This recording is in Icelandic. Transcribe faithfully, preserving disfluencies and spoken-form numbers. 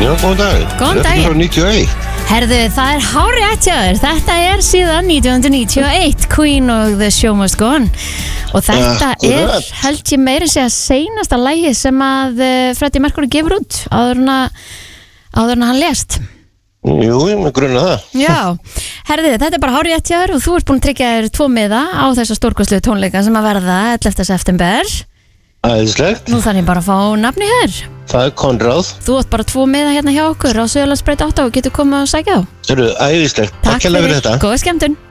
Já, góðan dag. Góðan daginn. Þetta er frá níutíu og eitt. Herðu, það er hárrétt hjá þér. Þetta er síðan nítján hundruð níutíu og eitt, Queen og The Show Must Go On. Og þetta Akkurat. er, held ég meira segja, seinasta lagi sem að uh, Freddie Mercury gefur út áður en að áður en að hann lést. Jú, ég með grunna það. Já, herðu, þetta er bara hárrétt hjá þér og þú ert búin að tryggja þér tvo miða á þessa stórkostlegu tónleika sem að verða ellefta september. Æðislegt. Nú þannig bara að fá nafni hér. Það er Konráð. Þú átt bara tvo miða hérna hjá okkur á Suðurlandsbraut átta og getur komið að sækja á. Það eru æðislegt. Takk hérlega fyrir þetta. Góða skemmtun.